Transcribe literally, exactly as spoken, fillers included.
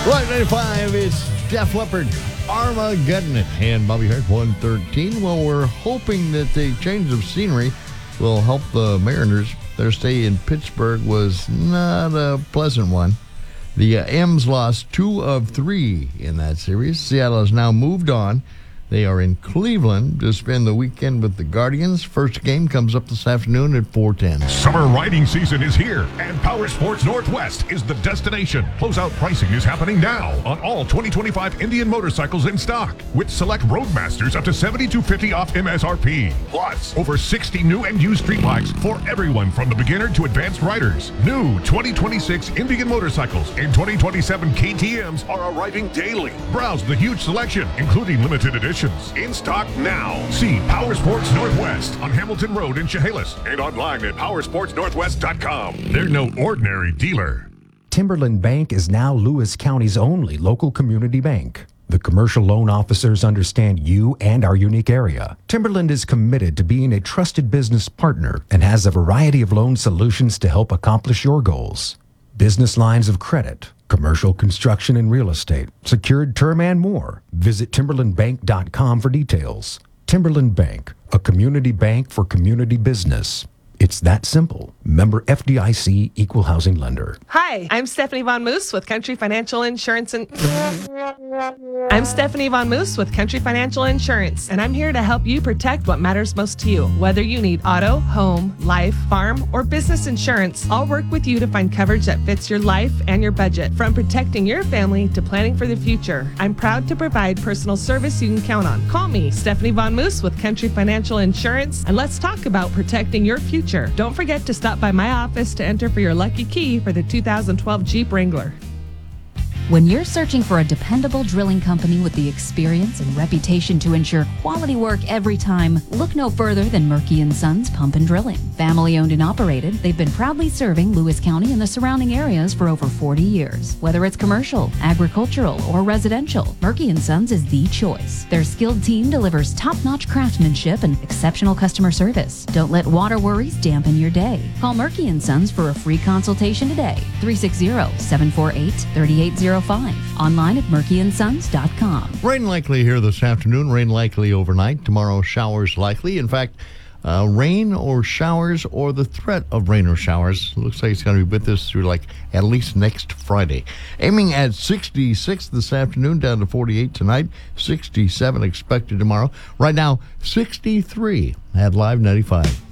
Right, ninety-five, it's Def Leppard, Armageddon, and Bobby Hart, one thirteen. Well, we're hoping that the change of scenery will help the Mariners. Their stay in Pittsburgh was not a pleasant one. The uh, M's lost two of three in that series. Seattle has now moved on. They are in Cleveland to spend the weekend with the Guardians. First game comes up this afternoon at four ten. Summer riding season is here, and Power Sports Northwest is the destination. Closeout pricing is happening now on all twenty twenty-five Indian motorcycles in stock, with select Roadmasters up to seventy-two fifty off M S R P. Plus, over sixty new and used street bikes for everyone from the beginner to advanced riders. New twenty twenty-six Indian motorcycles and twenty twenty-seven K T Ms are arriving daily. Browse the huge selection, including limited editions. In stock now. See Power Sports Northwest on Hamilton Road in Chehalis and online at power sports northwest dot com. They're no ordinary dealer. Timberland Bank is now Lewis County's only local community bank. The commercial loan officers understand you and our unique area. Timberland is committed to being a trusted business partner and has a variety of loan solutions to help accomplish your goals. Business lines of credit, commercial construction and real estate, secured term, and more. Visit timberland bank dot com for details. Timberland Bank, a community bank for community business. It's that simple. Member F D I C, Equal Housing Lender. Hi, I'm Stephanie Von Moose with Country Financial Insurance and... I'm Stephanie Von Moose with Country Financial Insurance, and I'm here to help you protect what matters most to you. Whether you need auto, home, life, farm, or business insurance, I'll work with you to find coverage that fits your life and your budget. From protecting your family to planning for the future, I'm proud to provide personal service you can count on. Call me, Stephanie Von Moose with Country Financial Insurance, and let's talk about protecting your future. Don't forget to stop by my office to enter for your lucky key for the two thousand twelve Jeep Wrangler. When you're searching for a dependable drilling company with the experience and reputation to ensure quality work every time, look no further than Murky and Sons Pump and Drilling. Family owned and operated, they've been proudly serving Lewis County and the surrounding areas for over forty years. Whether it's commercial, agricultural, or residential, Murky and Sons is the choice. Their skilled team delivers top-notch craftsmanship and exceptional customer service. Don't let water worries dampen your day. Call Murky and Sons for a free consultation today. three six zero, seven four eight, three eight zero five. Online at murky and sons dot com. Rain likely here this afternoon. Rain likely overnight. Tomorrow, showers likely. In fact, uh, rain or showers or the threat of rain or showers looks like it's going to be with us through like at least next Friday. Aiming at sixty-six this afternoon, down to forty-eight tonight. sixty-seven expected tomorrow. Right now, sixty-three at Live ninety-five.